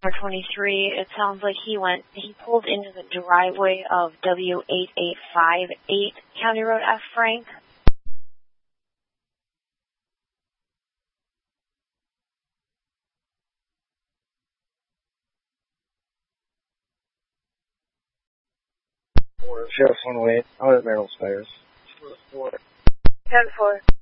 23. It sounds like he pulled into the driveway of W8858 County Road F. Frank. Sheriff's 108. I'm at Merrill Spires. 10-4.